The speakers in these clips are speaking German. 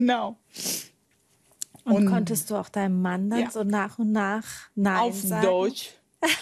Genau. Und konntest du auch deinem Mann dann so nach und nach Nein sagen? Auf Deutsch.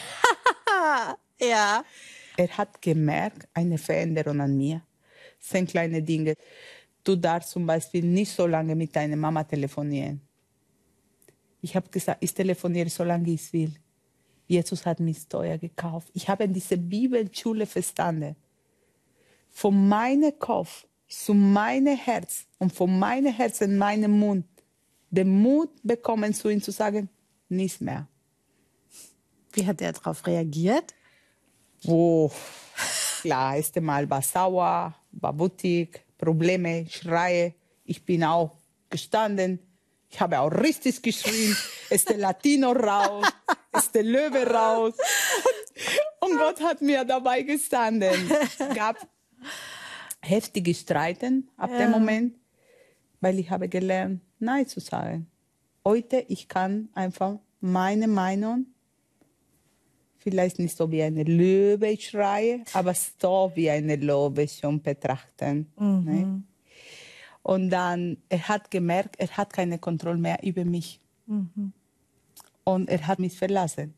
Ja. Er hat gemerkt, eine Veränderung an mir. Das sind kleine Dinge. Du darfst zum Beispiel nicht so lange mit deiner Mama telefonieren. Ich habe gesagt, ich telefoniere so lange ich will. Jesus hat mich teuer gekauft. Ich habe diese Bibelschule verstanden. Von meinem Kopf zu meinem Herz und von meinem Herz in meinem Mund den Mut bekommen, zu ihm zu sagen, nichts mehr. Wie hat er darauf reagiert? Oh, klar, erste Mal war sauer, war wütig, Probleme, Schreie. Ich bin auch gestanden. Ich habe auch richtig geschrien. Ist der Latino raus, ist der Löwe raus. Und Gott hat mir dabei gestanden. Es gab heftige Streiten ab dem Moment, weil ich habe gelernt, Nein zu sagen. Heute, ich kann einfach meine Meinung, vielleicht nicht so wie eine Löwe schreie, aber so wie eine Löwe schon betrachten. Ne? Und dann, er hat gemerkt, er hat keine Kontrolle mehr über mich. Und er hat mich verlassen.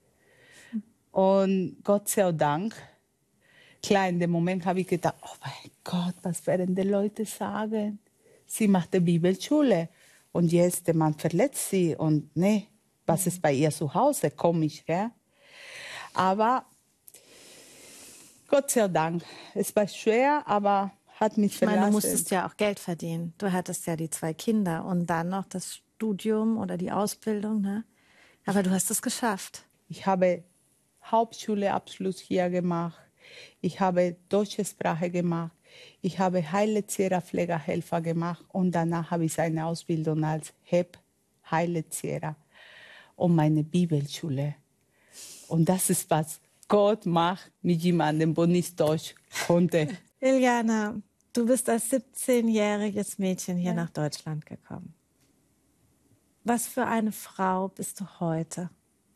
Und Gott sei Dank, klar, in dem Moment habe ich gedacht, oh mein Gott, was werden die Leute sagen? Sie macht die Bibelschule und jetzt der Mann verletzt sie und ne, was ist bei ihr zu Hause? Komisch, ja? Aber Gott sei Dank, es war schwer, aber hat mich verlassen. Ich meine, du musstest ja auch Geld verdienen. Du hattest ja die 2 Kinder und dann noch das Studium oder die Ausbildung, ne? Aber du hast es geschafft. Ich habe Hauptschulabschluss hier gemacht. Ich habe deutsche Sprache gemacht. Ich habe Heilerzieher, Pflegehelfer gemacht und danach habe ich eine Ausbildung als Heilerzieher und meine Bibelschule. Und das ist, was Gott macht mit jemandem, der nicht Deutsch konnte. Liliana, du bist als 17-jähriges Mädchen hier nach Deutschland gekommen. Was für eine Frau bist du heute?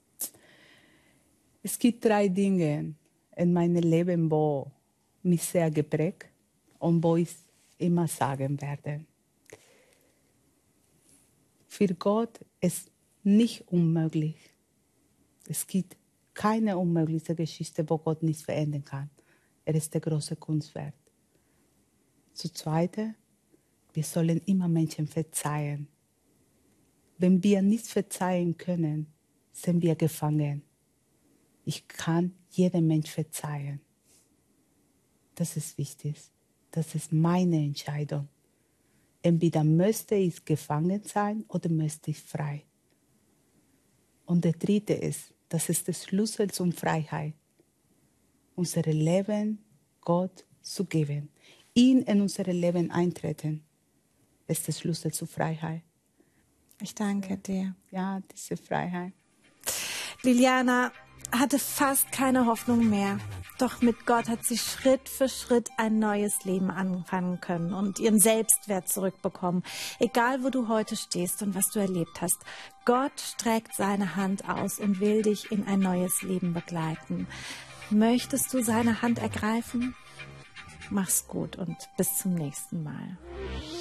Es gibt 3 Dinge in meinem Leben, wo mich sehr geprägt und wo ich immer sagen werde. Für Gott ist nicht unmöglich. Es gibt keine unmögliche Geschichte, wo Gott nicht verändern kann. Er ist der große Kunstwerk. Zu Zweite, wir sollen immer Menschen verzeihen. Wenn wir nicht verzeihen können, sind wir gefangen. Ich kann jedem Mensch verzeihen. Das ist wichtig. Das ist meine Entscheidung. Entweder möchte ich gefangen sein oder möchte ich frei. Und der dritte ist, das ist der Schlüssel zur Freiheit. Unser Leben Gott zu geben. Ihn in unser Leben eintreten, ist der Schlüssel zur Freiheit. Ich danke dir. Ja, diese Freiheit. Liliana hatte fast keine Hoffnung mehr. Doch mit Gott hat sie Schritt für Schritt ein neues Leben anfangen können und ihren Selbstwert zurückbekommen. Egal, wo du heute stehst und was du erlebt hast. Gott streckt seine Hand aus und will dich in ein neues Leben begleiten. Möchtest du seine Hand ergreifen? Mach's gut und bis zum nächsten Mal.